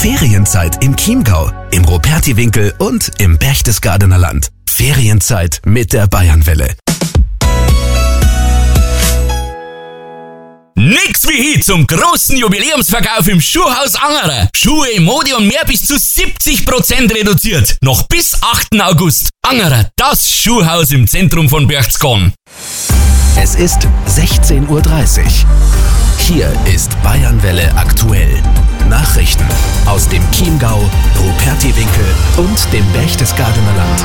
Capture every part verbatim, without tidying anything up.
Ferienzeit im Chiemgau, im Rupertiwinkel und im Berchtesgadener Land. Ferienzeit mit der Bayernwelle. Nix wie hier zum großen Jubiläumsverkauf im Schuhhaus Angerer. Schuhe, Mode und mehr bis zu siebzig Prozent reduziert. Noch bis achten August. Angerer, das Schuhhaus im Zentrum von Berchtesgaden. Es ist sechzehn Uhr dreißig. Hier ist Bayernwelle aktuell. Nachrichten aus dem Chiemgau, Rupertiwinkel und dem Berchtesgadener Land.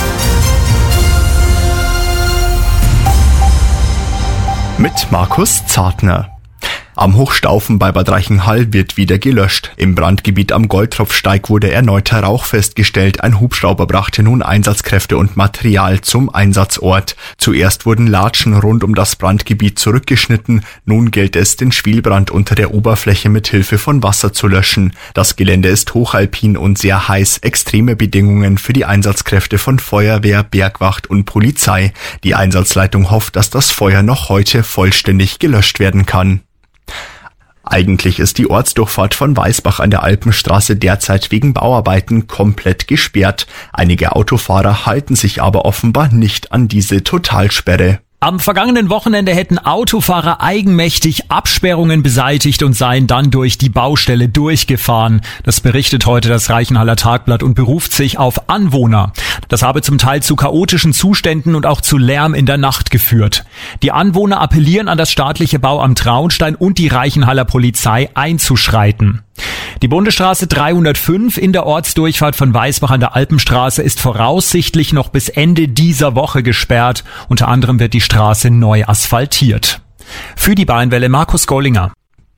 Mit Markus Zartner. Am Hochstaufen bei Bad Reichenhall wird wieder gelöscht. Im Brandgebiet am Goldtropfsteig wurde erneuter Rauch festgestellt. Ein Hubschrauber brachte nun Einsatzkräfte und Material zum Einsatzort. Zuerst wurden Latschen rund um das Brandgebiet zurückgeschnitten. Nun gilt es, den Schwelbrand unter der Oberfläche mit Hilfe von Wasser zu löschen. Das Gelände ist hochalpin und sehr heiß. Extreme Bedingungen für die Einsatzkräfte von Feuerwehr, Bergwacht und Polizei. Die Einsatzleitung hofft, dass das Feuer noch heute vollständig gelöscht werden kann. Eigentlich ist die Ortsdurchfahrt von Weißbach an der Alpenstraße derzeit wegen Bauarbeiten komplett gesperrt. Einige Autofahrer halten sich aber offenbar nicht an diese Totalsperre. Am vergangenen Wochenende hätten Autofahrer eigenmächtig Absperrungen beseitigt und seien dann durch die Baustelle durchgefahren. Das berichtet heute das Reichenhaller Tagblatt und beruft sich auf Anwohner. Das habe zum Teil zu chaotischen Zuständen und auch zu Lärm in der Nacht geführt. Die Anwohner appellieren an das staatliche Bauamt Traunstein und die Reichenhaller Polizei einzuschreiten. Die Bundesstraße dreihundertfünf in der Ortsdurchfahrt von Weißbach an der Alpenstraße ist voraussichtlich noch bis Ende dieser Woche gesperrt. Unter anderem wird die Straße neu asphaltiert. Für die Bayernwelle Markus Gollinger.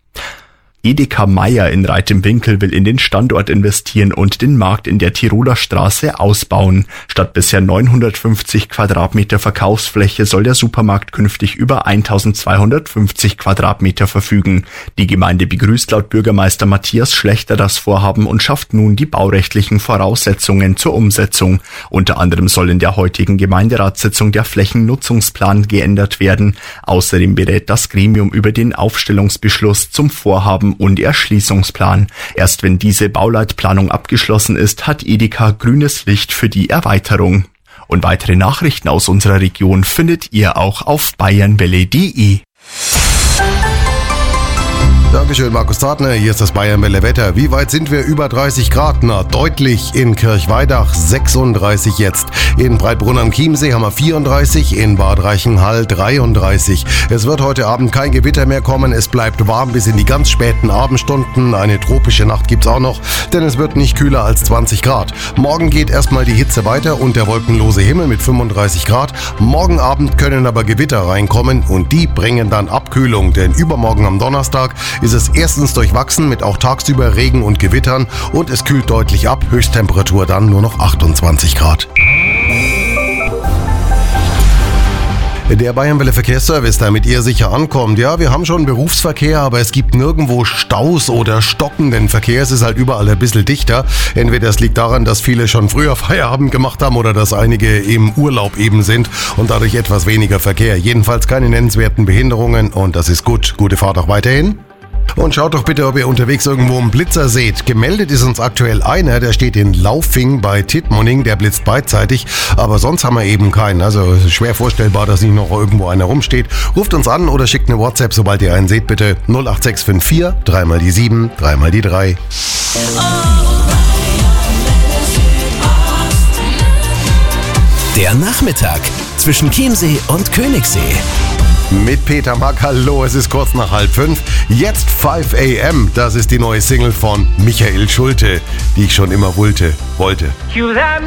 Edeka Meier in Reit im Winkel will in den Standort investieren und den Markt in der Tiroler Straße ausbauen. Statt bisher neunhundertfünfzig Quadratmeter Verkaufsfläche soll der Supermarkt künftig über eintausendzweihundertfünfzig Quadratmeter verfügen. Die Gemeinde begrüßt laut Bürgermeister Matthias Schlechter das Vorhaben und schafft nun die baurechtlichen Voraussetzungen zur Umsetzung. Unter anderem soll in der heutigen Gemeinderatssitzung der Flächennutzungsplan geändert werden. Außerdem berät das Gremium über den Aufstellungsbeschluss zum Vorhaben und Erschließungsplan. Erst wenn diese Bauleitplanung abgeschlossen ist, hat Edeka grünes Licht für die Erweiterung. Und weitere Nachrichten aus unserer Region findet ihr auch auf bayernwelle punkt de. Dankeschön, Markus Zartner. Hier ist das Bayernwelle Wetter. Wie weit sind wir über dreißig Grad? Na, deutlich. In Kirchweidach sechsunddreißig jetzt. In Breitbrunn am Chiemsee haben wir vierunddreißig, in Bad Reichenhall dreiunddreißig. Es wird heute Abend kein Gewitter mehr kommen. Es bleibt warm bis in die ganz späten Abendstunden. Eine tropische Nacht gibt's auch noch, denn es wird nicht kühler als zwanzig Grad. Morgen geht erstmal die Hitze weiter und der wolkenlose Himmel mit fünfunddreißig Grad. Morgen Abend können aber Gewitter reinkommen und die bringen dann Abkühlung, denn übermorgen am Donnerstag ist es erstens durchwachsen mit auch tagsüber Regen und Gewittern und es kühlt deutlich ab, Höchsttemperatur dann nur noch achtundzwanzig Grad. Der Bayernwelle Verkehrsservice, damit ihr sicher ankommt. Ja, wir haben schon Berufsverkehr, aber es gibt nirgendwo Staus oder stockenden Verkehr. Es ist halt überall ein bisschen dichter. Entweder es liegt daran, dass viele schon früher Feierabend gemacht haben oder dass einige im Urlaub eben sind und dadurch etwas weniger Verkehr. Jedenfalls keine nennenswerten Behinderungen und das ist gut. Gute Fahrt auch weiterhin. Und schaut doch bitte, ob ihr unterwegs irgendwo einen Blitzer seht. Gemeldet ist uns aktuell einer, der steht in Laufing bei Tittmoning, der blitzt beidseitig, aber sonst haben wir eben keinen. Also schwer vorstellbar, dass nicht noch irgendwo einer rumsteht. Ruft uns an oder schickt eine WhatsApp, sobald ihr einen seht, bitte null acht sechs fünf vier, drei mal die sieben, drei mal die drei. Der Nachmittag zwischen Chiemsee und Königssee. Mit Peter Mack, hallo, es ist kurz nach halb fünf. Jetzt fünf a m, das ist die neue Single von Michael Schulte, die ich schon immer wollte. wollte.